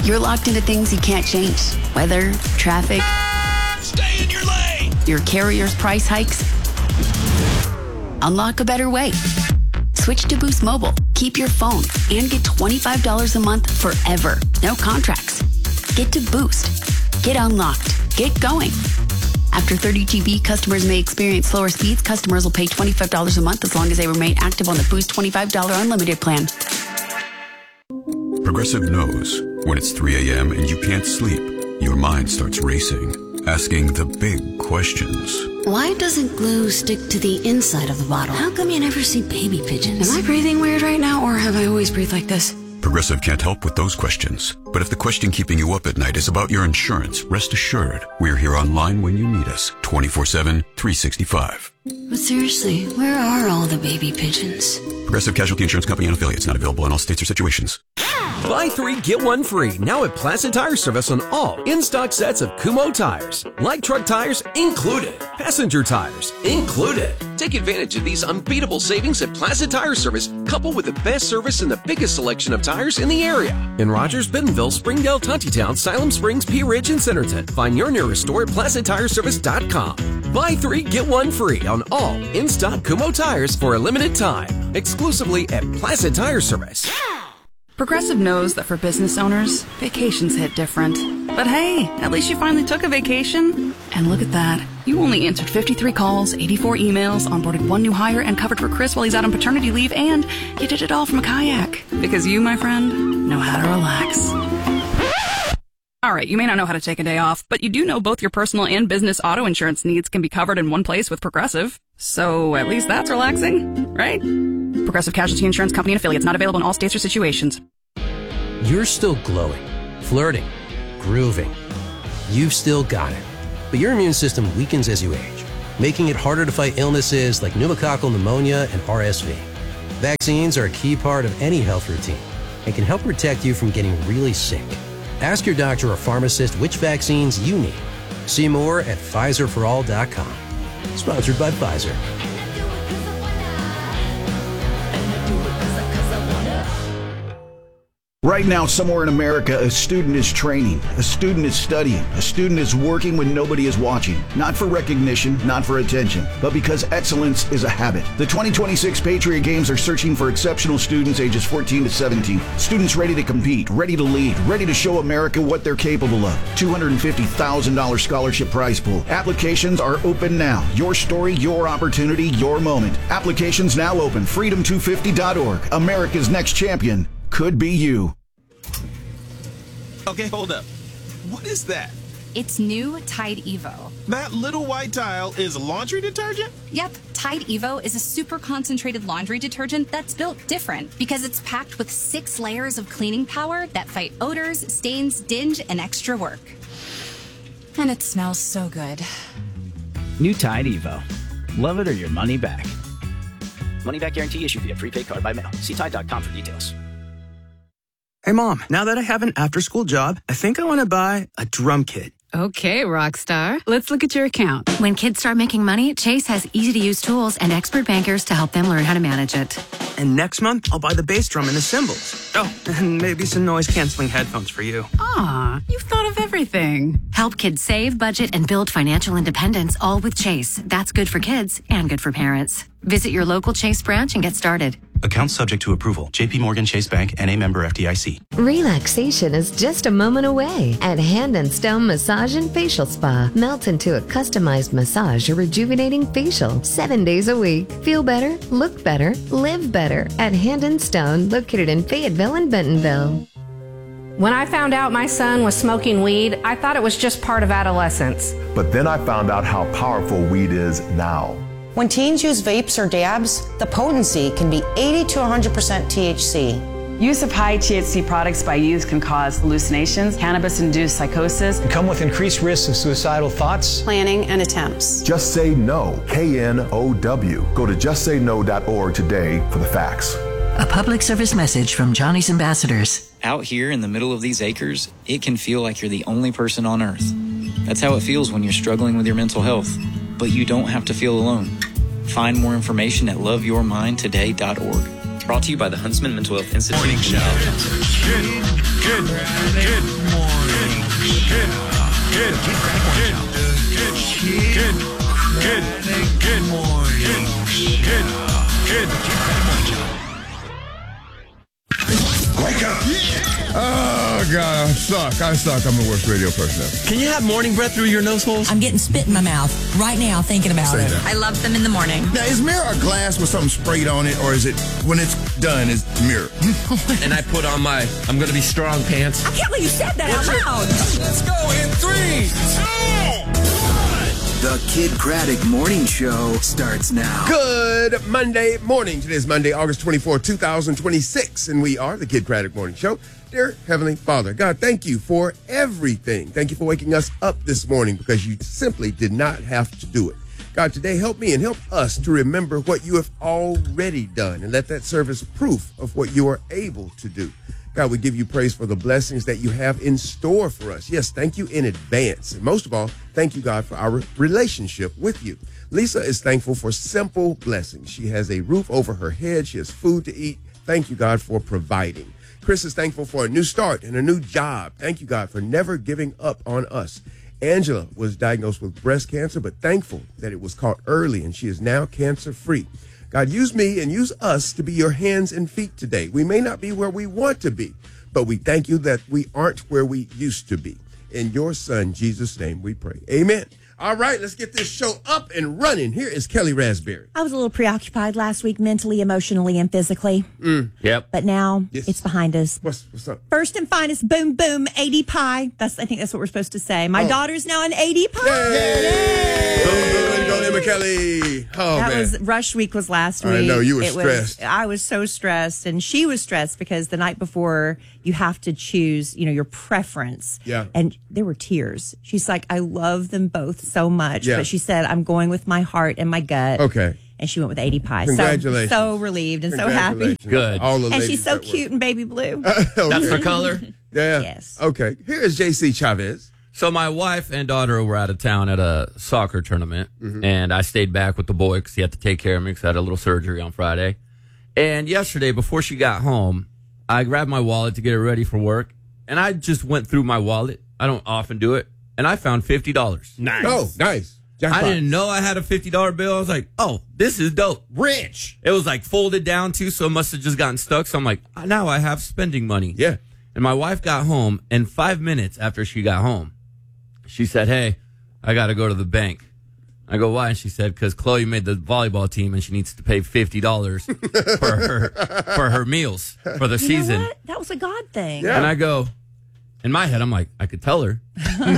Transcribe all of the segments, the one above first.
You're locked into things you can't change. Weather, traffic. Stay in your lane! Your carrier's price hikes. Unlock a better way. Switch to Boost Mobile. Keep your phone and get $25 a month forever. No contracts. Get to Boost. Get unlocked. Get going. After 30 GB, customers may experience slower speeds. Customers will pay $25 a month as long as they remain active on the Boost $25 unlimited plan. Progressive knows when it's 3 a.m. and you can't sleep, your mind starts racing, asking the big questions. Why doesn't glue stick to the inside of the bottle? How come you never see baby pigeons? Am I breathing weird right now, or have I always breathed like this? Progressive can't help with those questions. But if the question keeping you up at night is about your insurance, rest assured, we're here online when you need us, 24/7, 365. But seriously, where are all the baby pigeons? Progressive Casualty Insurance Company and affiliates, not available in all states or situations. Buy 3, get 1 free. Now at Plaza Tire Service on all in-stock sets of Kumho tires. Light truck tires included. Passenger tires included. Take advantage of these unbeatable savings at Plaza Tire Service, coupled with the best service and the biggest selection of tires in the area. In Rogers, Bentonville, Springdale, Tontitown, Siloam Springs, Pea Ridge, and Centerton. Find your nearest store at PlazaTireService.com. Buy 3, get 1 free on all in-stock Kumho tires for a limited time. Exclusively at Plaza Tire Service. Progressive knows that for business owners, vacations hit different. But hey, at least you finally took a vacation. And look at that. You only answered 53 calls, 84 emails, onboarded 1 new hire, and covered for Chris while he's out on paternity leave, and you did it all from a kayak. Because you, my friend, know how to relax. All right, you may not know how to take a day off, but you do know both your personal and business auto insurance needs can be covered in one place with Progressive. So at least that's relaxing, right? Progressive Casualty Insurance Company and affiliates, not available in all states or situations. You're still glowing, flirting, grooving. You've still got it. But your immune system weakens as you age, making it harder to fight illnesses like pneumococcal pneumonia and RSV. Vaccines are a key part of any health routine and can help protect you from getting really sick. Ask your doctor or pharmacist which vaccines you need. See more at PfizerForAll.com. Sponsored by Pfizer. Right now, somewhere in America, a student is training, a student is studying, a student is working when nobody is watching. Not for recognition, not for attention, but because excellence is a habit. The 2026 Patriot Games are searching for exceptional students ages 14 to 17. Students ready to compete, ready to lead, ready to show America what they're capable of. $250,000 scholarship prize pool. Applications are open now. Your story, your opportunity, your moment. Applications now open. Freedom250.org. America's next champion could be you. Okay, hold up. What is that? It's new Tide Evo. That little white tile is laundry detergent? Yep, Tide Evo is a super concentrated laundry detergent that's built different because it's packed with 6 layers of cleaning power that fight odors, stains, dinge, and extra work. And it smells so good. New Tide Evo. Love it or your money back. Money back guarantee issued via prepaid card by mail. See Tide.com for details. Hey, Mom, now that I have an after-school job, I think I want to buy a drum kit. Okay, Rockstar. Let's look at your account. When kids start making money, Chase has easy-to-use tools and expert bankers to help them learn how to manage it. And next month, I'll buy the bass drum and the cymbals. Oh, and maybe some noise-canceling headphones for you. Aw, you've thought of everything. Help kids save, budget, and build financial independence, all with Chase. That's good for kids and good for parents. Visit your local Chase branch and get started. Account subject to approval. J.P. Morgan Chase Bank, N.A. member FDIC. Relaxation is just a moment away at Hand and Stone Massage and Facial Spa. Melt into a customized massage or rejuvenating facial 7 days a week. Feel better, look better, live better at Hand and Stone, located in Fayetteville and Bentonville. When I found out my son was smoking weed, I thought it was just part of adolescence. But then I found out how powerful weed is now. When teens use vapes or dabs, the potency can be 80 to 100% THC. Use of high THC products by youth can cause hallucinations, cannabis-induced psychosis, and come with increased risks of suicidal thoughts, planning, and attempts. Just Say No, KNOW. Go to justsayno.org today for the facts. A public service message from Johnny's Ambassadors. Out here in the middle of these acres, it can feel like you're the only person on earth. That's how it feels when you're struggling with your mental health. But you don't have to feel alone. Find more information at loveyourmindtoday.org. Brought to you by the Huntsman Mental Health Institute. Morning show. Wake up! Oh, God, I suck. I'm the worst radio person ever. Can you have morning breath through your nose holes? I'm getting spit in my mouth right now thinking about it. I love them in the morning. Now, is mirror a glass with something sprayed on it, or is it, when it's done, is it mirror? And I put on my I'm going to be strong pants. I can't believe you said that out loud. Let's go in 3, 2, 1. The Kid Craddock Morning Show starts now. Good Monday morning. Today's Monday, August 24, 2026, and we are the Kid Craddock Morning Show. Dear Heavenly Father, God, thank you for everything. Thank you for waking us up this morning because you simply did not have to do it. God, today help me and help us to remember what you have already done and let that serve as proof of what you are able to do. God, we give you praise for the blessings that you have in store for us. Yes, thank you in advance. And most of all, thank you, God, for our relationship with you. Lisa is thankful for simple blessings. She has a roof over her head. She has food to eat. Thank you, God, for providing. Chris is thankful for a new start and a new job. Thank you, God, for never giving up on us. Angela was diagnosed with breast cancer, but thankful that it was caught early and she is now cancer-free. God, use me and use us to be your hands and feet today. We may not be where we want to be, but we thank you that we aren't where we used to be. In your son, Jesus' name, we pray. Amen. All right, let's get this show up and running. Here is Kelly Raspberry. I was a little preoccupied last week, mentally, emotionally, and physically. Yep. But now it's behind us. What's up? First and finest, boom, boom, 80 pie. I think that's what we're supposed to say. My daughter's now an 80 pie. Yay! Boom, boom, go Emma Kelly. Oh, that man. was Rush Week was last week. I know, you were stressed. I was so stressed, and she was stressed because the night before you have to choose, your preference. Yeah. And there were tears. She's like, I love them both so much. Yeah. But she said, I'm going with my heart and my gut. Okay. And she went with 80 pie. Congratulations. So relieved and so happy. Good. All the And ladies she's so that cute work. and baby blue. That's the color? Yeah. Yes. Okay. Here is JC Chavez. So my wife and daughter were out of town at a soccer tournament, and I stayed back with the boy because he had to take care of me because I had a little surgery on Friday. And yesterday, before she got home, I grabbed my wallet to get her ready for work, and I just went through my wallet. I don't often do it, and I found $50. Nice. Oh, nice. Jackpot. I didn't know I had a $50 bill. I was like, oh, this is dope. Rich. It was like folded down too, so it must have just gotten stuck. So I'm like, now I have spending money. Yeah. And my wife got home, and 5 minutes after she got home, she said, hey, I got to go to the bank. I go, why? And she said, because Chloe made the volleyball team and she needs to pay $50 for her meals for the season. Know what? That was a God thing. Yeah. And I go, in my head, I'm like, I could tell her.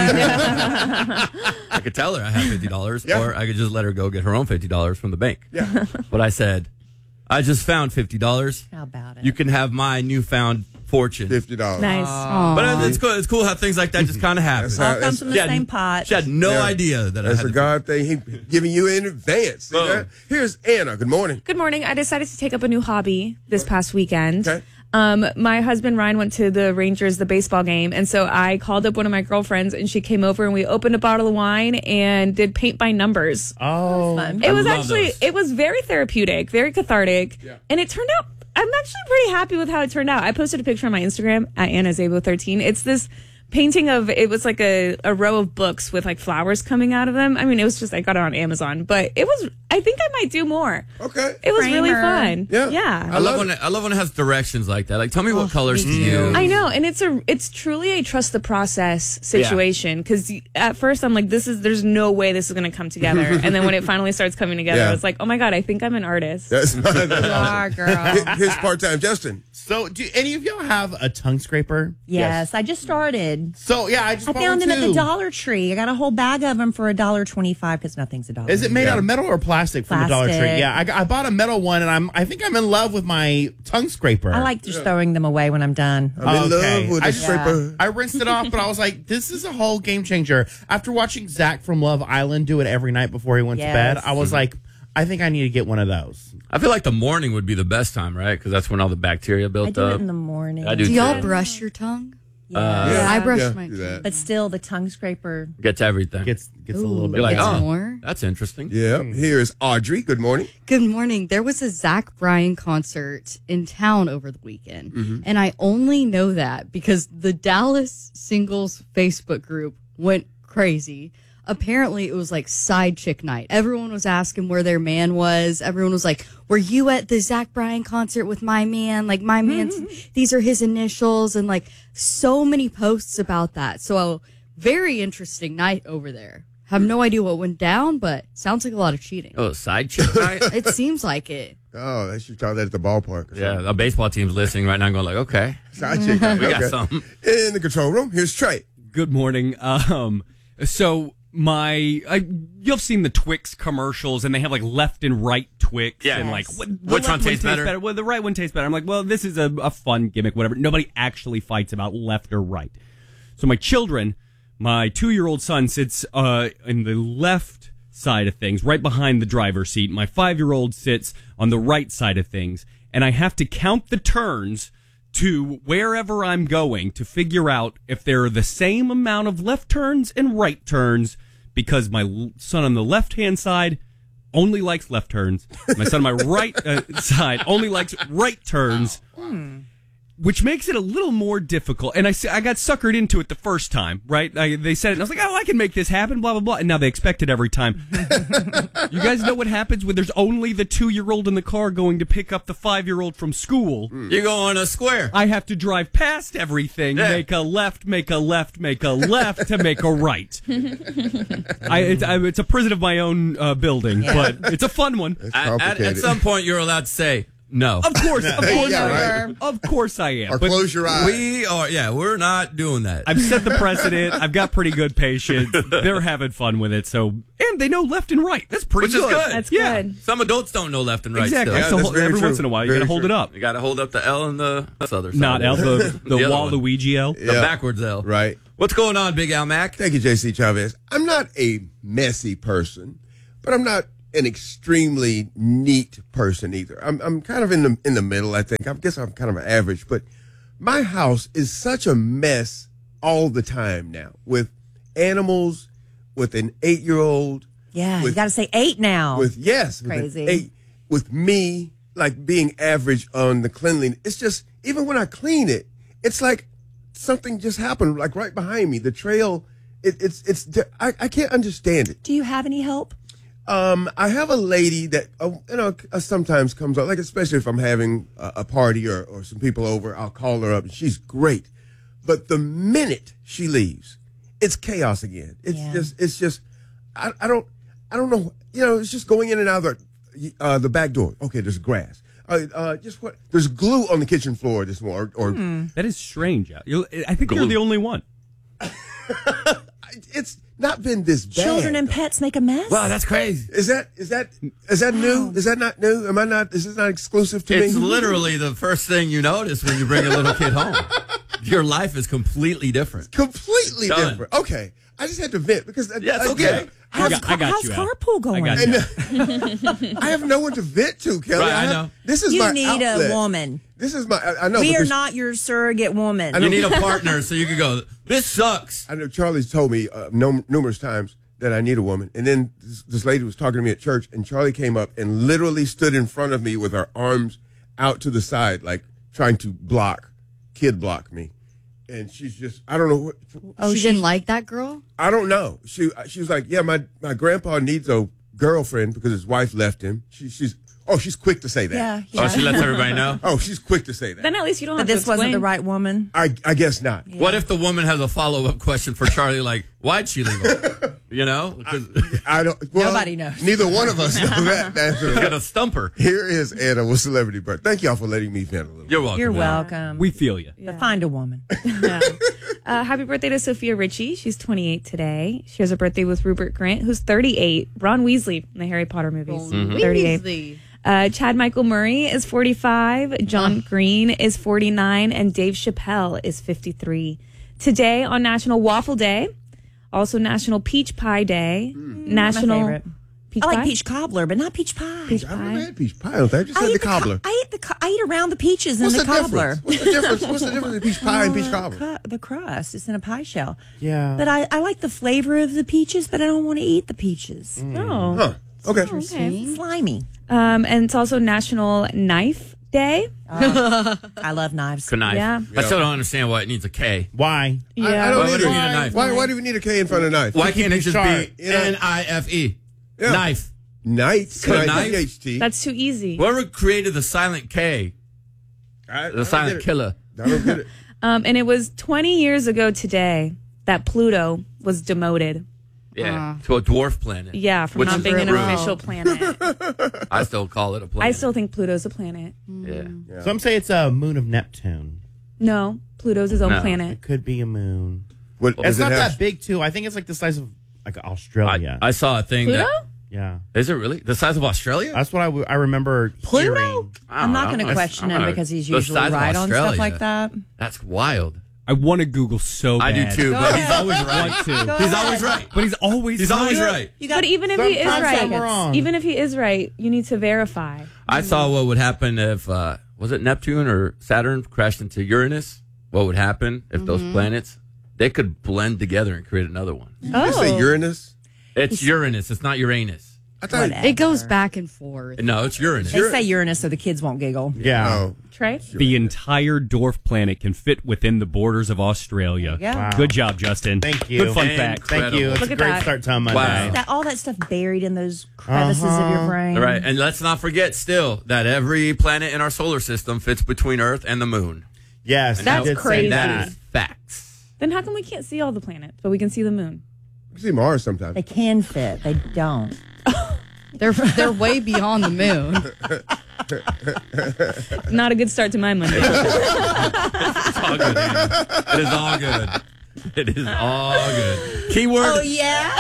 I could tell her I have $50, or I could just let her go get her own $50 from the bank. Yeah. But I said, I just found $50. How about it? You can have my newfound fortune. $50. Nice. But it's cool. It's cool how things like that just kind of happen. All comes from the same pot. She had no idea that That's I had a God thing. He giving you in advance. See that? Here's Anna. Good morning. Good morning. I decided to take up a new hobby this past weekend. Okay. My husband Ryan went to the Rangers, the baseball game, and so I called up one of my girlfriends, and she came over, and we opened a bottle of wine and did paint by numbers. Oh, It was actually, it was very therapeutic, very cathartic, and it turned out, I'm actually pretty happy with how it turned out. I posted a picture on my Instagram at AnnaZabo13. It's this painting of, it was like a row of books with like flowers coming out of them. I mean, it was just, I got it on Amazon, but it was, I think I might do more. Okay. It was really fun. Yeah. I love when it has directions like that. Like, tell me what colors to use. I know, and it's truly a trust the process situation, because at first I'm like, there's no way this is going to come together, and then when it finally starts coming together, I was like, oh my God, I think I'm an artist. That's You are, girl. Here's part-time Justin. So, do any of y'all have a tongue scraper? Yes, I just started. So, yeah, I found them at the Dollar Tree. I got a whole bag of them for $1.25 because nothing's $1. Is it made out of metal or plastic from the Dollar Tree? Yeah, I bought a metal one, and I think I'm in love with my tongue scraper. I like just throwing them away when I'm done. I'm in love with the scraper. I rinsed it off, but I was like, this is a whole game changer. After watching Zach from Love Island do it every night before he went to bed, I was like, I think I need to get one of those. I feel like the morning would be the best time, right? Because that's when all the bacteria built I do up. it in the morning. I do y'all too. brush your tongue? I brush my teeth. But still, the tongue scraper Gets everything. Gets a little bit. You're like, Gets oh, more. that's interesting. Yeah. Here's Audrey. Good morning. Good morning. There was a Zach Bryan concert in town over the weekend, and I only know that because the Dallas Singles Facebook group went crazy. Apparently, it was like side chick night. Everyone was asking where their man was. Everyone was like, were you at the Zach Bryan concert with my man? Like, my man's, these are his initials. And like, so many posts about that. So, a very interesting night over there. Have no idea what went down, but sounds like a lot of cheating. Oh, side chick night? It seems like it. Oh, they should try that at the ballpark. Yeah, a baseball team's listening right now going like, okay. Side chick night. We got Okay. something. In the control room, here's Trey. Good morning. You've seen the Twix commercials, and they have like left and right Twix, Yeah. and like Yes. the Which left one tastes better? Well, the right one tastes better. I'm like, well, this is a fun gimmick, whatever. Nobody actually fights about left or right. So my 2-year-old son sits in the left side of things, right behind the driver's seat. My 5-year-old sits on the right side of things, and I have to count the turns to wherever I'm going to figure out if there are the same amount of left turns and right turns, because my son on the left-hand side only likes left turns. My son on my right side only likes right turns, which makes it a little more difficult. And I got suckered into it the first time, right? They said it, and I was like, oh, I can make this happen, blah, blah, blah. And now they expect it every time. You guys know what happens when there's only the 2-year-old in the car going to pick up the 5-year-old from school? You go on a square. I have to drive past everything, make a left, make a left, make a left to make a right. It's a prison of my own building, but it's a fun one. At some point, you're allowed to say, no. Of course, Yeah, right. Of course I am. Or But close your eyes. We're not doing that. I've set the precedent. I've got pretty good patience. They're having fun with it. So, and they know left and right. That's pretty Which is good. That's Yeah. good. Some adults don't know left and right Exactly. still. So that's very every true. once in a while, you Very got to hold true. it up. You got to hold up the L and the other side. Not L, the other one. Waluigi L. The backwards L. Right. What's going on, Big Al Mac? Thank you, JC Chavez. I'm not a messy person, but I'm not an extremely neat person either. I'm kind of in the middle, I think. I guess I'm kind of an average, but my house is such a mess all the time now, with animals, with an 8-year-old. Yeah, you got to say 8 now. Crazy. With me, like being average on the cleanliness. It's just, even when I clean it, it's like something just happened, like right behind me. The trail, I can't understand it. Do you have any help? I have a lady that, sometimes comes up, like especially if I'm having a party or some people over, I'll call her up and she's great. But the minute she leaves, it's chaos again. It's just, I don't know. It's just going in and out of the back door. Okay, there's grass. There's glue on the kitchen floor this morning. That is strange. I think you're the only one. It's not been this bad. Children and pets make a mess? Wow, that's crazy. Is that new? Is that not new? Is this not exclusive to me? It's literally the first thing you notice when you bring a little kid home. Your life is completely different. Completely Done. different. Okay. I just had to vent because it's okay. I got how's you, Al. carpool going? I got you. I have no one to vent to, Kelly. Right, I know. This is You my need outlet. a woman. This is my. I know. We are because not your surrogate woman. You need a partner so you can go, this sucks. I know Charlie's told me numerous times that I need a woman, and then this lady was talking to me at church, and Charlie came up and literally stood in front of me with her arms out to the side, like trying to kid block me. And she's just, I don't know. She didn't like that girl? I don't know. She was like, yeah, my grandpa needs a girlfriend because his wife left him. She's quick to say that. Yeah. Oh, she lets everybody know? Oh, she's quick to say that. Then at least you don't But have this to wasn't explain. the right woman. I guess not. Yeah. What if the woman has a follow-up question for Charlie, like, why'd she leave him? You know? I don't. Well, Nobody knows. Neither one of us know that. He's got a stumper. Here is Anna with Celebrity Birth. Thank y'all for letting me vent a little. You're welcome. You're man. welcome. We feel you. But find a woman. Happy birthday to Sophia Richie. She's 28 today. She has a birthday with Rupert Grint, who's 38. Ron Weasley in the Harry Potter movies. 38. Weasley. Chad Michael Murray is 45. John Green is 49. And Dave Chappelle is 53. Today on National Waffle Day. Also National Peach Pie Day. My National favorite. Peach I like pie? peach cobbler, but not peach pie. I've never had peach pie. I just had the cobbler. I eat around the peaches in the cobbler. What's the difference? What's the difference between peach pie and peach cobbler? The crust. It's in a pie shell. Yeah. But I like the flavor of the peaches, but I don't want to eat the peaches. No. Huh. Okay. Okay. Slimy. And it's also National Knife Day. I love knives. Knife. Yeah. I still don't understand why it needs a K. Why? Yeah. I don't Why either. would it need a knife? Why do we need a K in front of knife? Why can't it just sharp. be N-I-F-E? Yeah. Knife. Knife. Knife? K-I-T-H-T. That's too easy. Whoever created the silent K, the silent killer. I don't get it. And it was 20 years ago today that Pluto was demoted. Yeah, to a dwarf planet. Yeah, from Which not is being an rude. official planet. I still call it a planet. I still think Pluto's a planet. Yeah. Some say it's a moon of Neptune. No, Pluto's his own No. planet. It could be a moon. What, It's does it not have- that big, too. I think it's like the size of like Australia. I saw a thing Pluto? that... yeah. Is it really? The size of Australia? That's what I remember hearing. I'm not going to question him because he's usually right on stuff like that. That's wild. I want to Google so bad. I do too, but he's always I right. want to. He's always right. But he's always right. But even if he is Sometimes I'm right, wrong. even if he is right, you need to verify. I saw what would happen if, was it Neptune or Saturn crashed into Uranus? What would happen if those planets, they could blend together and create another one. Did you say Uranus? It's Uranus. It's not Uranus. I thought It goes back and forth. No, it's Uranus. They say Uranus so the kids won't giggle. Yeah. Oh. Trey? The entire dwarf planet can fit within the borders of Australia. Yeah. Wow. Good job, Justin. Thank you. Good fun And fact. Thank you. It's Look a at great that. start to Monday. Wow. All that stuff buried in those crevices of your brain. Right. And let's not forget still that every planet in our solar system fits between Earth and the moon. Yes, And That's I did say crazy. That that. is facts. Then how come we can't see all the planets, but we can see the moon? You see Mars sometimes. They can fit. They don't. They're way beyond the moon. Not a good start to my Monday. It's all good. It is all good. It is all good. Keyword. Oh, yeah?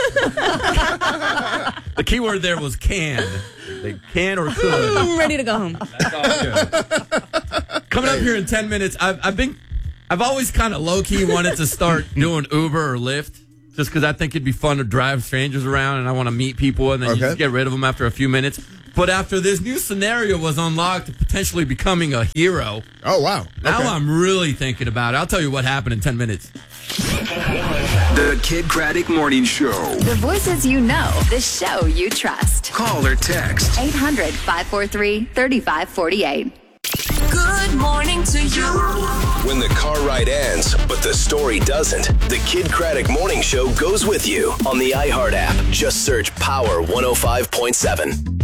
The keyword there was can. They can or could. I'm ready to go home. That's all good. Coming up here in 10 minutes, I've always kind of low key wanted to start doing Uber or Lyft. Just because I think it'd be fun to drive strangers around and I want to meet people and then you just get rid of them after a few minutes. But after this new scenario was unlocked, potentially becoming a hero. Oh, wow. Now I'm really thinking about it. I'll tell you what happened in 10 minutes. The Kid Craddock Morning Show. The voices you know, the show you trust. Call or text 800-543-3548. Good morning to you. When the car ride ends, but the story doesn't, the Kid Craddock Morning Show goes with you on the iHeart app. Just search Power 105.7.